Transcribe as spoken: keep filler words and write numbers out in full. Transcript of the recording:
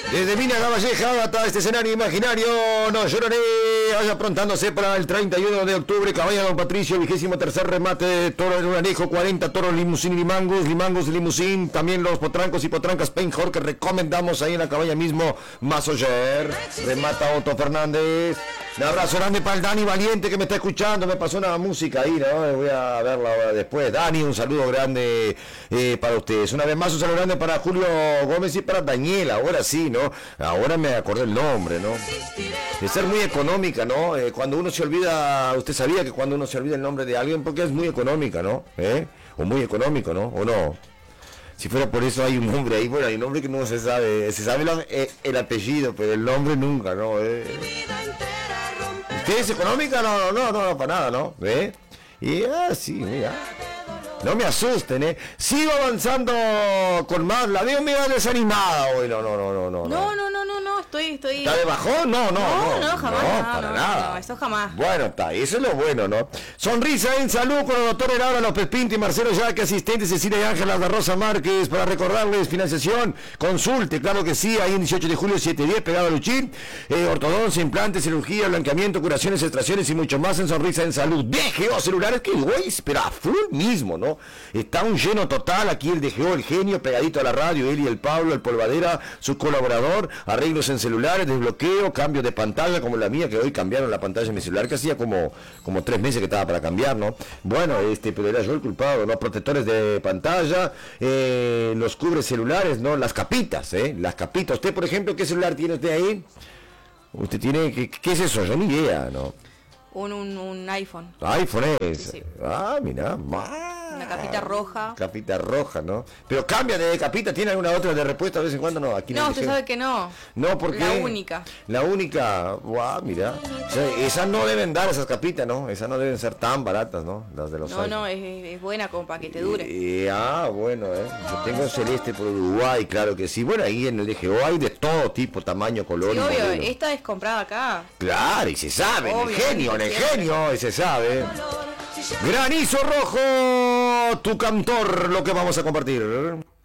Desde Mina Caballeja hasta este escenario imaginario, no lloraré, vaya aprontándose para el treinta y uno de octubre, Cabaña Don Patricio, vigésimo tercer remate de toro de un anejo, cuarenta toros limusín y limangos, limangos y limusín, también los potrancos y potrancas Penjor que recomendamos ahí en la cabaña mismo, Masoyer, remata Otto Fernández. Un abrazo grande para el Dani Valiente que me está escuchando, me pasó una música ahí, ¿no? Voy a verla ahora después. Dani, un saludo grande eh, para ustedes. Una vez más, un saludo grande para Julio Gómez y para Daniela, ahora sí, ¿no? Ahora me acordé el nombre, ¿no? De ser muy económica, ¿no? Eh, cuando uno se olvida, usted sabía que cuando uno se olvida el nombre de alguien, porque es muy económica, ¿no? ¿Eh? O muy económico, ¿no? ¿O no? Si fuera por eso hay un nombre ahí, bueno, hay un nombre que no se sabe, se sabe la, eh, el apellido, pero el nombre nunca, ¿no? Eh. ¿Usted es económica? No, no, no, no, para nada, ¿no? ¿Ve? Y así, ah, mira. No me asusten, ¿eh? Sigo avanzando con más. La veo medio desanimada hoy. No, no, no, no, no. No, no, no, no, no, estoy, estoy. ¿Está de bajón? No, no, no. No, no, jamás. No, no, para no, nada. No, eso jamás. Bueno, está, eso es lo bueno, ¿no? Sonrisa en salud con el doctor Laura López Pinto y Marcelo Yaque, asistente Cecilia y Ángela de Rosa Márquez, para recordarles financiación, consulte, claro que sí, ahí en dieciocho de julio, siete diez, pegado a Luchín, eh, ortodoncia, implantes, cirugía, blanqueamiento, curaciones, extracciones y mucho más en Sonrisa en Salud. D G O celulares que güey, pero a full mismo, ¿no? Está un lleno total aquí el D G O, el genio, pegadito a la radio, él y el Pablo, el Polvadera, su colaborador, arreglos en celulares, desbloqueo, cambio de pantalla, como la mía, que hoy cambiaron la pantalla de mi celular, que hacía como, como tres meses que estaba para cambiar, ¿no? Bueno, este, pero era yo el culpado, ¿no? Protectores de pantalla, eh, los cubre celulares, ¿no? Las capitas, ¿eh? Las capitas. Usted, por ejemplo, ¿qué celular tiene usted ahí? Usted tiene, ¿qué, qué es eso? Yo ni idea, ¿no? Un, un, un iPhone. iPhone es. Sí, sí. Ah, mira. Una capita roja. Capita roja, ¿no? Pero cambia de capita, ¿tiene alguna otra de repuesto de vez en cuando? No, aquí no. No, usted sabe que no. No, porque la única. La única. Guau, mira. O sea, esas no deben dar esas capitas, ¿no? Esas no deben ser tan baratas, ¿no? Las de los No, no, es, es buena como para que te dure. Y, ah, bueno, ¿eh? Yo tengo celeste por Uruguay, claro que sí. Bueno, ahí en el D G O hay de todo tipo, tamaño, color. Sí, y obvio, modelo. Esta es comprada acá. Claro, y se sabe, en el Obvio, genio, en el siempre. genio, y se sabe. Granizo rojo, tu cantor, lo que vamos a compartir.